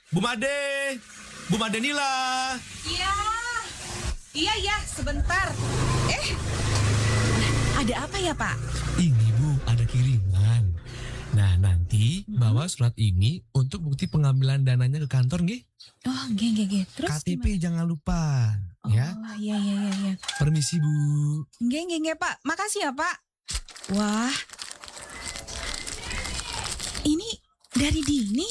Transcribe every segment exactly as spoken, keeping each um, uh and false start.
Bu Made, Bu Made Nila. Iya, iya ya, sebentar. Eh, ada apa ya Pak? Ini Bu, ada kiriman. Nah, nanti Hmm. bawa surat ini untuk bukti pengambilan dananya ke kantor, nggih. Oh, nggih, nggih, nggih. Terus K T P gimana? jangan lupa, Oh, ya. iya, iya, iya, iya. Permisi, Bu. Nggih, nggih, nggih Pak. Makasih ya Pak. Wah, ini dari Dini.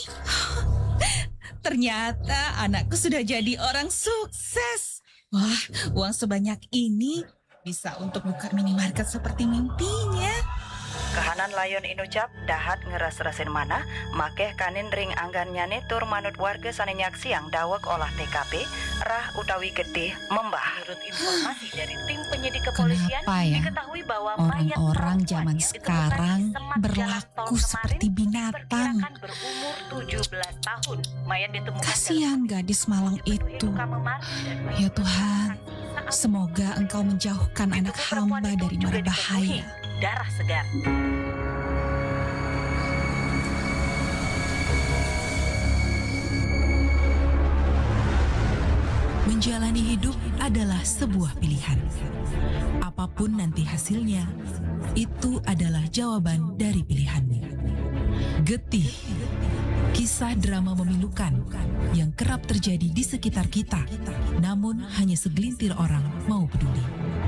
Ternyata anakku sudah jadi orang sukses. Wah, uang sebanyak ini bisa untuk buka minimarket seperti mimpinya. Kahanan layon inucap dahat ngeras rasin mana makeh kanin ring anggannyane tur manut warga sanenyak siang dawek olah T K P rah utawi getih membah. Menurut informasi dari tim penyidik kepolisian Kenapa ya diketahui bahwa mayat orang-orang perempuan zaman yang ditemukan sekarang di semak jalan berlaku tol kemarin seperti binatang? diperkirakan berumur tujuh belas tahun. Mayat ditemukan Kasihan gadis malang itu. Ya Tuhan, semoga Engkau menjauhkan anak hamba dari mara bahaya. darah segar. Menjalani hidup adalah sebuah pilihan. Apapun nanti hasilnya, itu adalah jawaban dari pilihanmu. Getih, kisah drama memilukan yang kerap terjadi di sekitar kita, namun hanya segelintir orang mau peduli.